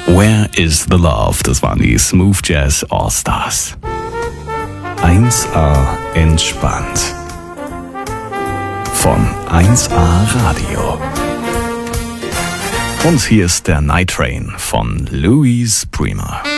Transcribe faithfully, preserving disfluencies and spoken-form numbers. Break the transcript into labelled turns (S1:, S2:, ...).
S1: Where is the Love? Das waren die Smooth Jazz All-Stars. eins A entspannt. Von eins A Radio. Und hier ist der Night Train von Louise Prima.